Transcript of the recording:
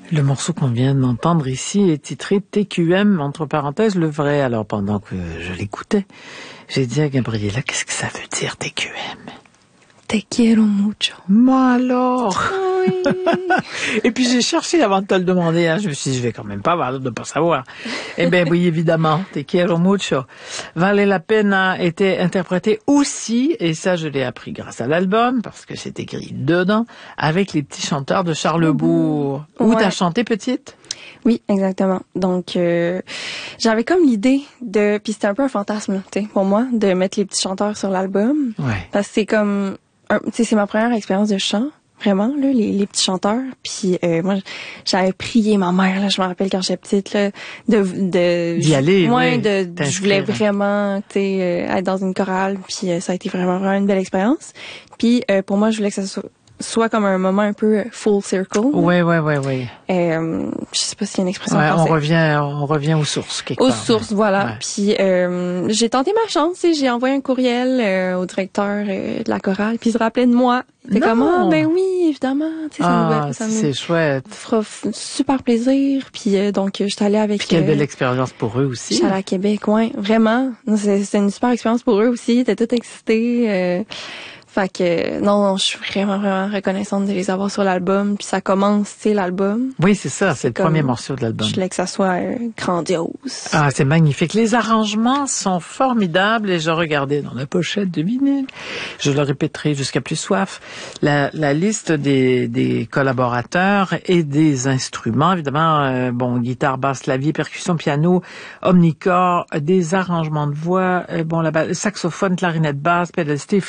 Le morceau qu'on vient d'entendre ici est titré TQM, entre parenthèses, le vrai. Alors, pendant que je l'écoutais, j'ai dit à Gabriela, qu'est-ce que ça veut dire TQM? Te quiero mucho. Moi alors! Oui. Et puis j'ai cherché avant de te le demander, hein. Je me suis dit, je vais quand même pas avoir l'air de pas savoir. Eh ben oui, évidemment, Te quiero mucho. Vale la pena était interprété aussi, et ça je l'ai appris grâce à l'album, parce que c'est écrit dedans, avec les petits chanteurs de Charlesbourg. Où t'as chanté petite? Oui, exactement. Donc, j'avais comme l'idée de, puis c'était un peu un fantasme, tu sais, pour moi, de mettre les petits chanteurs sur l'album. Ouais. Parce que c'est comme, tu sais, c'est ma première expérience de chant, vraiment, là, les petits chanteurs. Puis moi, j'avais prié ma mère, là, je me rappelle quand j'étais petite, là, d'y aller, ouais, oui. Je voulais vraiment, tu sais, être dans une chorale. Puis ça a été vraiment, vraiment une belle expérience. Puis pour moi, je voulais que ça soit comme un moment un peu full circle. Oui. Je sais pas s'il y a une expression Ouais, en français. on revient aux sources quelque Aux part. sources, voilà. Ouais. Puis j'ai tenté ma chance, et j'ai envoyé un courriel au directeur de la chorale, puis il se rappelait de moi. C'est comme ben oui, évidemment, tu sais, ça c'est nous chouette. fera super plaisir. Puis donc je suis allée avec. Puis quelle belle expérience pour eux aussi. Je suis allée à Québec, ouais, vraiment. C'est une super expérience pour eux aussi. Ils étaient tous excités. Fait que, non, je suis vraiment, vraiment reconnaissante de les avoir sur l'album. Puis ça commence, tu sais, l'album. Oui, c'est ça, c'est le premier morceau de l'album. Je voulais que ça soit grandiose. Ah, c'est magnifique. Les arrangements sont formidables et je regardais dans la pochette de vinyle. Je le répéterai jusqu'à plus soif. La liste des collaborateurs et des instruments, évidemment, guitare, basse, clavier, percussion, piano, omnichord, des arrangements de voix, saxophone, clarinette basse, pédale,